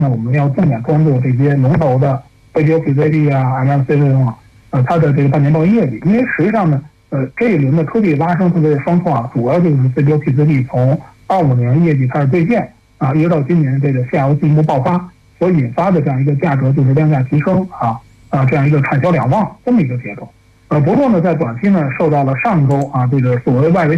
那我们要重点关注这些龙头的 ADO、PCB 啊、MLCC 等它的这个半年报业绩。因为实际上呢，这一轮的科技拉升特别是双创主要就是 CDO、PCB 从25年业绩开始兑现一直到今年这个下游进一步爆发所引发的这样一个价格就是量价提升这样一个产销两旺这么一个节奏。不过呢，在短期呢，受到了上周这个所谓外围